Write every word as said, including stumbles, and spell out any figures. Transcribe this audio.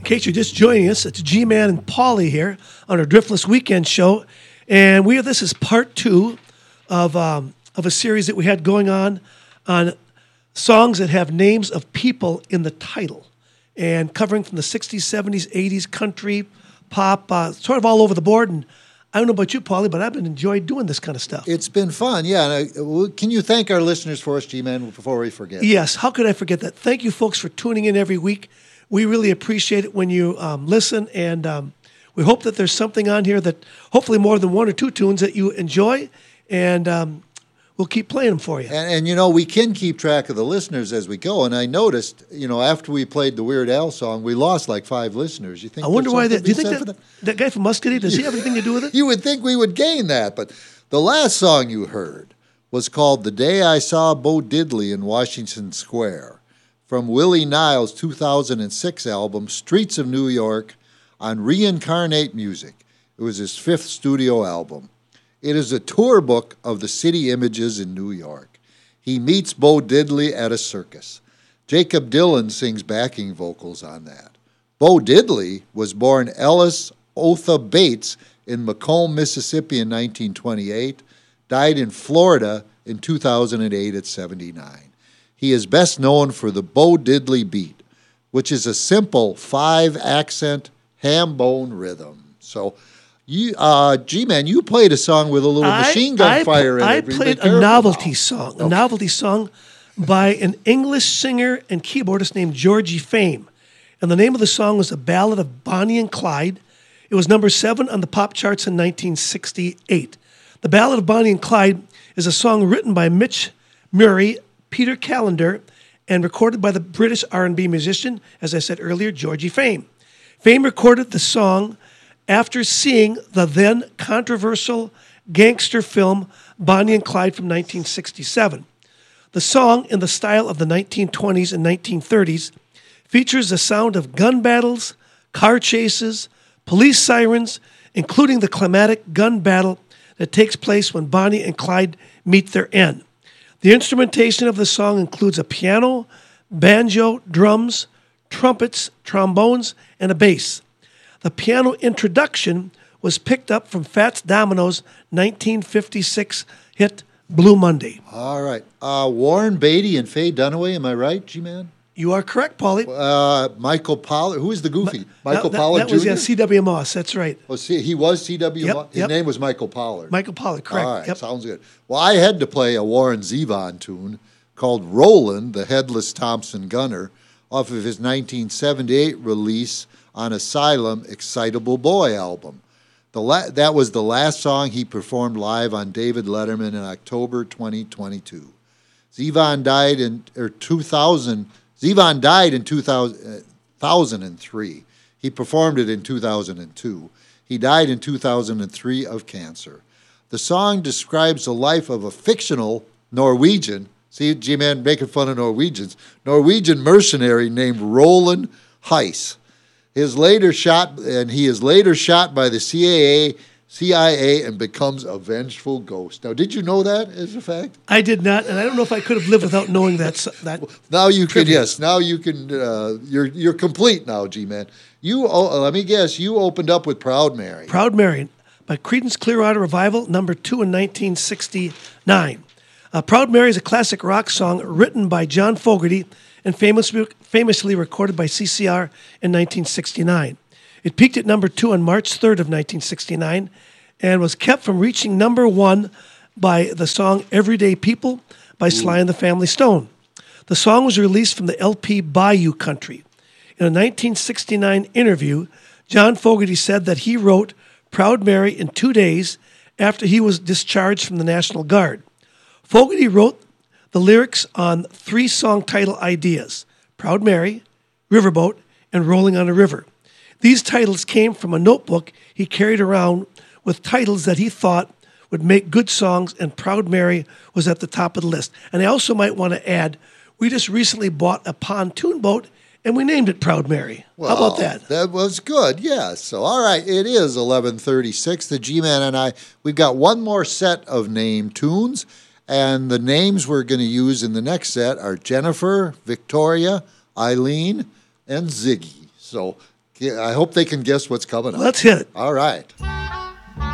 case you're just joining us, it's G-Man and Paulie here on our Driftless Weekend show. And we are, this is part two of um, of a series that we had going on on songs that have names of people in the title. And covering from the sixties, seventies, eighties, country, pop, uh, sort of all over the board. And I don't know about you, Paulie, but I've been enjoying doing this kind of stuff. It's been fun, yeah. And I, can you thank our listeners for us, G-Man, before we forget? Yes, how could I forget that? Thank you, folks, for tuning in every week. We really appreciate it when you um, listen, and um, we hope that there's something on here that hopefully more than one or two tunes that you enjoy, and um, we'll keep playing them for you. And, and, you know, we can keep track of the listeners as we go, and I noticed, you know, after we played the Weird Al song, we lost like five listeners. You think? I wonder why that, do you think that, that, that guy from Muscatine, does he have anything to do with it? You would think we would gain that, but the last song you heard was called The Day I Saw Bo Diddley in Washington Square, from Willie Niles' two thousand six album, Streets of New York, on Reincarnate Music. It was his fifth studio album. It is a tour book of the city images in New York. He meets Bo Diddley at a circus. Jacob Dylan sings backing vocals on that. Bo Diddley was born Ellis Otha Bates in Macomb, Mississippi in nineteen twenty-eight, died in Florida in two thousand eight at seventy-nine. He is best known for the Bo Diddley beat, which is a simple five-accent ham bone rhythm. So, you, uh, G-Man, you played a song with a little I, machine gun I, fire in I it. played a novelty song, okay. a novelty song by an English singer and keyboardist named Georgie Fame. And the name of the song was A Ballad of Bonnie and Clyde. It was number seven on the pop charts in nineteen sixty-eight. The Ballad of Bonnie and Clyde is a song written by Mitch Murray, Peter Callender, and recorded by the British R and B musician, as I said earlier, Georgie Fame. Fame recorded the song after seeing the then controversial gangster film Bonnie and Clyde from nineteen sixty-seven. The song, in the style of the nineteen twenties and nineteen thirties, features the sound of gun battles, car chases, police sirens, including the climatic gun battle that takes place when Bonnie and Clyde meet their end. The instrumentation of the song includes a piano, banjo, drums, trumpets, trombones, and a bass. The piano introduction was picked up from Fats Domino's nineteen fifty-six hit Blue Monday. All right. Uh, Warren Beatty and Faye Dunaway, am I right, G-Man? You are correct, Paulie. Uh, Michael Pollard. Who is the goofy? Ma- Michael that, Pollard That was, Junior? yeah, C W. Moss. That's right. Oh, see, he was C W. Yep, Moss? His yep. name was Michael Pollard. Michael Pollard, correct. All right, yep. sounds good. Well, I had to play a Warren Zevon tune called Roland, the Headless Thompson Gunner, off of his nineteen seventy-eight release on Asylum Excitable Boy album. The la- that was the last song he performed live on David Letterman in October twenty twenty-two. Zevon died in or two thousand. Zevon died in two thousand three. He performed it in two thousand two. He died in two thousand three of cancer. The song describes the life of a fictional Norwegian, see, G-Man making fun of Norwegians, Norwegian mercenary named Roland Heiss. His later shot, and he is later shot by the C I A, C I A and becomes a vengeful ghost. Now, did you know that as a fact? I did not, and I don't know if I could have lived without knowing that. that now you trivia. can, yes. Now you can. Uh, you're you're complete now, G-Man. You oh, let me guess. You opened up with "Proud Mary." "Proud Mary" by Creedence Clearwater Revival, number two in nineteen sixty-nine. Uh, "Proud Mary" is a classic rock song written by John Fogerty and famously famously recorded by C C R in nineteen sixty-nine. It peaked at number two on March third of nineteen sixty-nine and was kept from reaching number one by the song Everyday People by Sly and the Family Stone. The song was released from the L P Bayou Country. In a nineteen sixty-nine interview, John Fogerty said that he wrote Proud Mary in two days after he was discharged from the National Guard. Fogerty wrote the lyrics on three song title ideas: Proud Mary, Riverboat, and Rolling on a River. These titles came from a notebook he carried around with titles that he thought would make good songs, and Proud Mary was at the top of the list. And I also might want to add, we just recently bought a pontoon boat, and we named it Proud Mary. Well, how about that? That was good, yes. So, all right, it is eleven thirty-six. The G-Man and I, we've got one more set of name tunes, and the names we're going to use in the next set are Jennifer, Victoria, Eileen, and Ziggy. So I hope they can guess what's coming up. Let's hit it. All right.